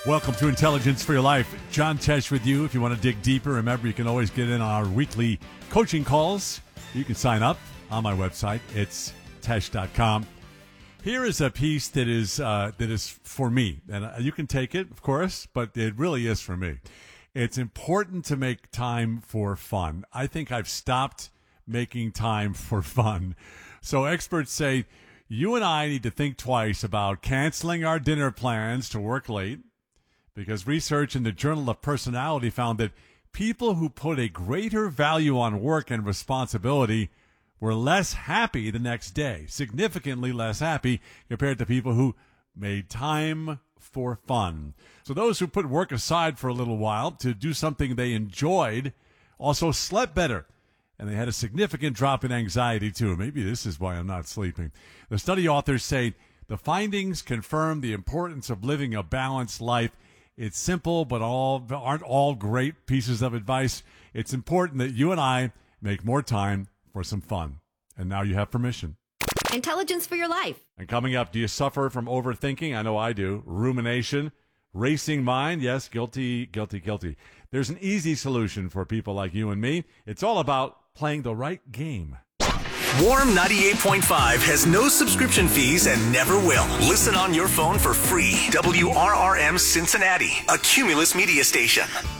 Welcome to Intelligence for Your Life. John Tesh with you. If you want to dig deeper, remember you can always get in on our weekly coaching calls. You can sign up on my website. It's tesh.com. Here is a piece that is for me, and you can take it, of course, but it really is for me. It's important to make time for fun. I think I've stopped making time for fun. So experts say you and I need to think twice about canceling our dinner plans to work late, because research in the Journal of Personality found that people who put a greater value on work and responsibility were less happy the next day, significantly less happy compared to people who made time for fun. So those who put work aside for a little while to do something they enjoyed also slept better, and they had a significant drop in anxiety too. Maybe this is why I'm not sleeping. The study authors say the findings confirm the importance of living a balanced life. It's simple, but aren't all great pieces of advice. It's important that you and I make more time for some fun. And now you have permission. Intelligence for Your Life. And coming up, do you suffer from overthinking? I know I do. Rumination, racing mind. Yes, guilty. There's an easy solution for people like you and me. It's all about playing the right game. Warm 98.5 has no subscription fees and never will. Listen on your phone for free. WRRM Cincinnati, a Cumulus media station.